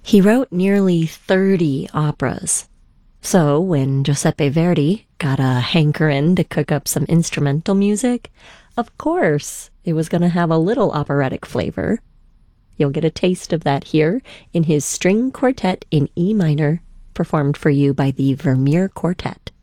He wrote nearly 30 operas. So when Giuseppe Verdi got a hankerin' to cook up some instrumental music, of course it was going to have a little operatic flavor. You'll get a taste of that here in his string quartet in E minor, performed for you by the Vermeer Quartet.